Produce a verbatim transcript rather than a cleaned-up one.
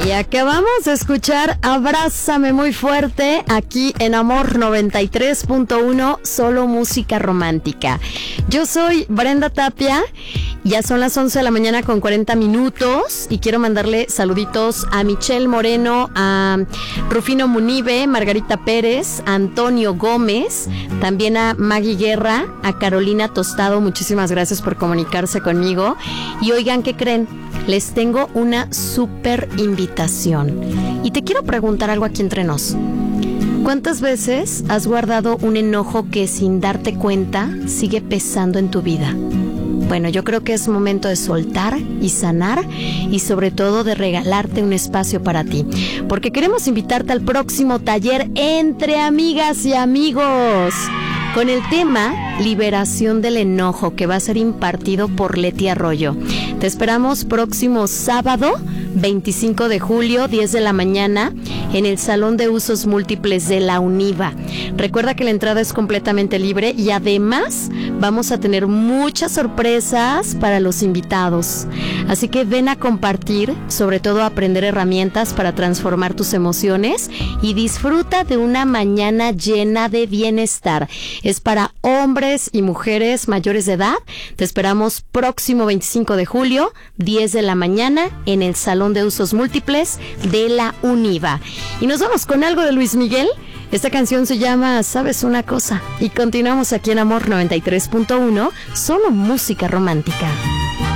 Y acabamos de escuchar Abrázame muy fuerte aquí en Amor noventa y tres punto uno, solo música romántica. Yo soy Brenda Tapia, ya son las once de la mañana con cuarenta minutos y quiero mandarle saluditos a Michelle Moreno, a Rufino Munive, Margarita Pérez, a Antonio Gómez, también a Maggie Guerra, a Carolina Tostado, muchísimas gracias por comunicarse conmigo. Y oigan, ¿qué creen? Les tengo una súper invitación. Y te quiero preguntar algo aquí entre nos. ¿Cuántas veces has guardado un enojo que sin darte cuenta sigue pesando en tu vida? Bueno, yo creo que es momento de soltar y sanar y sobre todo de regalarte un espacio para ti. Porque queremos invitarte al próximo taller Entre Amigas y Amigos, con el tema Liberación del Enojo, que va a ser impartido por Leti Arroyo. Te esperamos próximo sábado, veinticinco de julio, diez de la mañana, en el Salón de Usos Múltiples de la UNIVA. Recuerda que la entrada es completamente libre y además vamos a tener muchas sorpresas para los invitados. Así que ven a compartir, sobre todo a aprender herramientas para transformar tus emociones y disfruta de una mañana llena de bienestar. Es para hombres y mujeres mayores de edad. Te esperamos próximo veinticinco de julio, diez de la mañana, en el Salón de Usos Múltiples de la UNIVA. Y nos vamos con algo de Luis Miguel. Esta canción se llama ¿Sabes una cosa? Y continuamos aquí en Amor noventa y tres punto uno, solo música romántica.